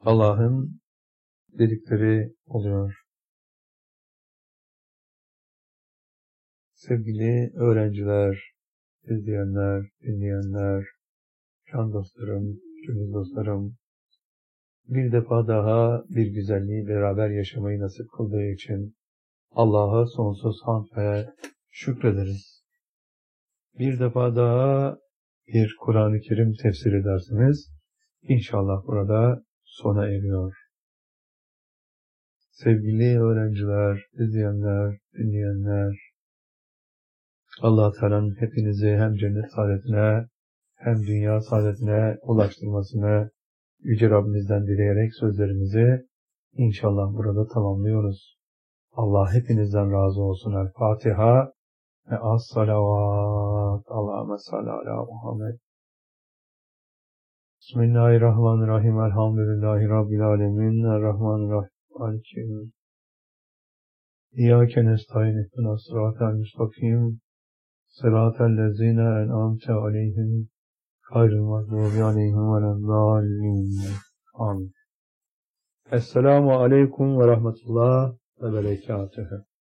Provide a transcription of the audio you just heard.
Allah'ın dedikleri oluyor. Sevgili öğrenciler, izleyenler, dinleyenler, can dostlarım, gönül dostlarım, bir defa daha bir güzelliği beraber yaşamayı nasip kıldığı için Allah'a sonsuz hamd ve şükrederiz. Bir defa daha bir Kur'an-ı Kerim tefsiri dersimiz inşallah burada sona eriyor. Sevgili öğrenciler, izleyenler, dinleyenler, Allah Teala'nın hepinizi hem cennet saadetine hem dünya saadetine ulaştırmasını Yüce Rabbimizden dileyerek sözlerimizi inşallah burada tamamlıyoruz. Allah hepinizden razı olsun. El Fatiha ve as-salavat. Allahümme salli ala Muhammed. Bismillahirrahmanirrahim. Elhamdülillahi Rabbil alemin. Errahmanirrahim. Aleyküm. İyyâke nestaîn. İhdinas sıratal müstakim. Sıratellezîne en'amte aleyhim. Gayril mağdûbi aleyhim veleddâllîn. Amin. Esselamu aleyküm ve rahmetullah ve berekatühü.